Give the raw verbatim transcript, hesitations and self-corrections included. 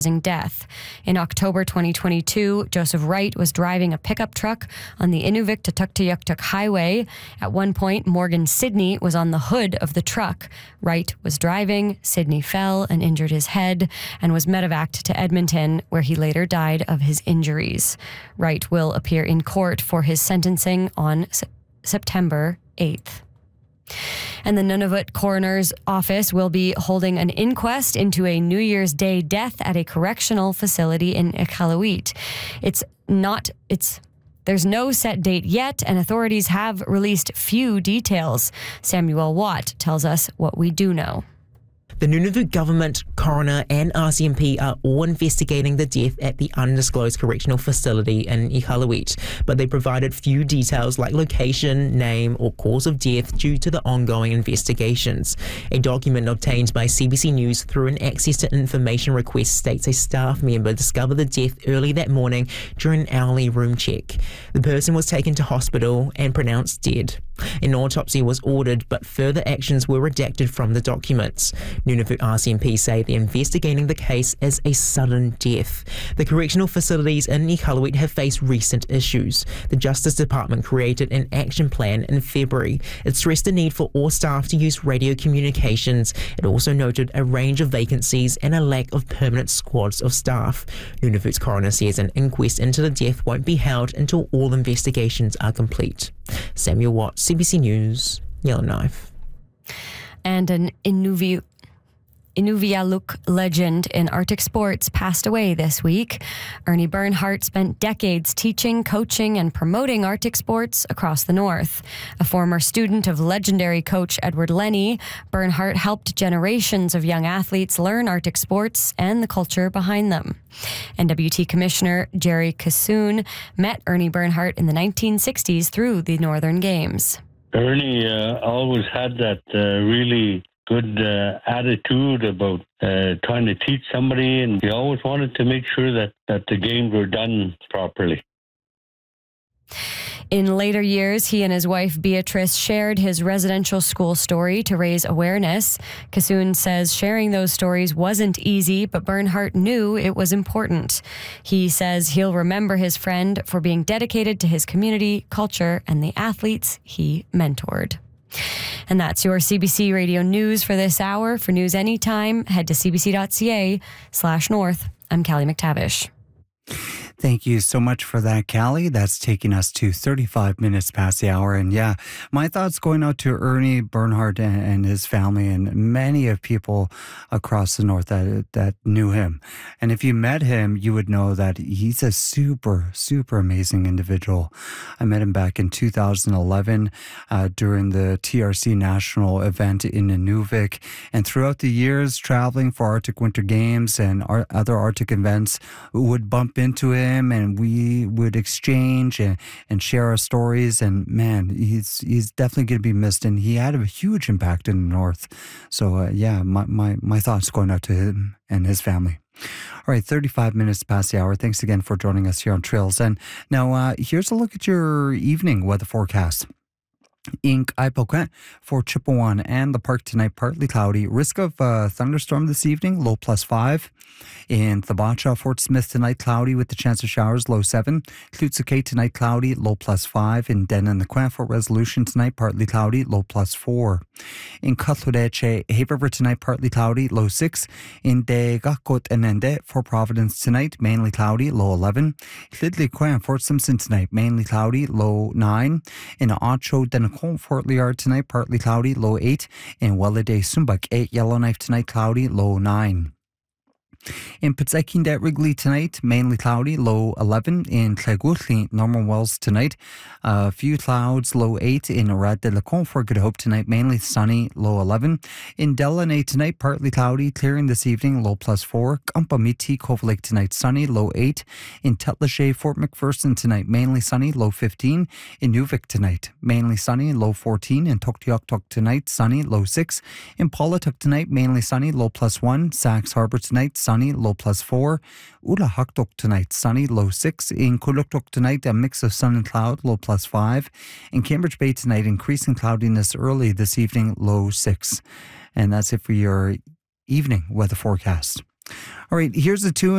death. In October twenty twenty-two, Joseph Wright was driving a pickup truck on the Inuvik to Tuktoyaktuk Highway. At one point, Morgan Sidney was on the hood of the truck. Wright was driving, Sidney fell and injured his head and was medevaced to Edmonton, where he later died of his injuries. Wright will appear in court for his sentencing on S- September eighth. And the Nunavut Coroner's Office will be holding an inquest into a New Year's Day death at a correctional facility in Iqaluit. It's not, it's, there's no set date yet, and authorities have released few details. Samuel Watt tells us what we do know. The Nunavut government, coroner and R C M P are all investigating the death at the undisclosed correctional facility in Iqaluit, but they provided few details like location, name or cause of death due to the ongoing investigations. A document obtained by C B C News through an access to information request states a staff member discovered the death early that morning during an hourly room check. The person was taken to hospital and pronounced dead. An autopsy was ordered, but further actions were redacted from the documents. Nunavut R C M P say they're investigating the case as a sudden death. The correctional facilities in Iqaluit have faced recent issues. The Justice Department created an action plan in February. It stressed the need for all staff to use radio communications. It also noted a range of vacancies and a lack of permanent squads of staff. Nunavut's coroner says an inquest into the death won't be held until all investigations are complete. Samuel Watt, C B C News, Yellowknife. And an Inuvialuit Inuvialuit legend in Arctic sports passed away this week. Ernie Bernhardt spent decades teaching, coaching, and promoting Arctic sports across the North. A former student of legendary coach Edward Lenny, Bernhardt helped generations of young athletes learn Arctic sports and the culture behind them. N W T Commissioner Jerry Kassoon met Ernie Bernhardt in the nineteen sixties through the Northern Games. Ernie uh, always had that uh, really good uh, attitude about uh, trying to teach somebody, and he always wanted to make sure that, that the games were done properly. In later years, he and his wife Beatrice shared his residential school story to raise awareness. Kassoon says sharing those stories wasn't easy, but Bernhardt knew it was important. He says he'll remember his friend for being dedicated to his community, culture, and the athletes he mentored. And that's your C B C Radio News for this hour. For news anytime, head to cbc.ca slash north. I'm Callie McTavish. Thank you so much for that, Callie. That's taking us to thirty-five minutes past the hour. And yeah, my thoughts going out to Ernie Bernhardt and, and his family and many of people across the North that that knew him. And if you met him, you would know that he's a super, super amazing individual. I met him back in two thousand eleven uh, during the T R C National event in Inuvik. And throughout the years, traveling for Arctic Winter Games and our other Arctic events, would bump into him. And we would exchange and, and share our stories. And man, he's he's definitely going to be missed. And he had a huge impact in the North. So uh, yeah, my, my, my thoughts going out to him and his family. All right, thirty-five minutes past the hour. Thanks again for joining us here on Trails. And now uh, here's a look at your evening weather forecast. In Kaipoquet for Chippewan and the park tonight, partly cloudy. Risk of uh, thunderstorm this evening, low plus five. In Thabacha, Fort Smith tonight, cloudy with the chance of showers, low seven. Klutsuke tonight, cloudy, low plus five. In Denon, the Quant, Fort Resolution tonight, partly cloudy, low plus four. In Katludeche, Hay River tonight, partly cloudy, low six. In Degakot and Ende, Fort Providence tonight, mainly cloudy, low eleven. Lidley Quant, Fort Simpson tonight, mainly cloudy, low nine. In Acho, Denacon, Fort Liard tonight, partly cloudy, low eight. In Welladay, Sumbak, eight. Yellowknife tonight, cloudy, low nine. In Pitzakindet Wrigley tonight, mainly cloudy, low eleven. In Tlaigutli, Norman Wells tonight, a uh, few clouds, low eight. In Rad de la Confort, Good Hope tonight, mainly sunny, low eleven. In Delaney tonight, partly cloudy, clearing this evening, low plus four. Kampamiti, Cove Lake tonight, sunny, low eight. In Tetlache, Fort McPherson tonight, mainly sunny, low fifteen. In Nuvik tonight, mainly sunny, low fourteen. In Tuktoyaktuk tonight, sunny, low six. In Paulatuk tonight, mainly sunny, low plus one. Sax Harbor tonight, sunny, low plus four. Ulahaktuk tonight, sunny, low six. In Kuluktuk tonight, a mix of sun and cloud, low plus five. In Cambridge Bay tonight, increasing cloudiness early this evening, low six. And that's it for your evening weather forecast. All right, here's the two.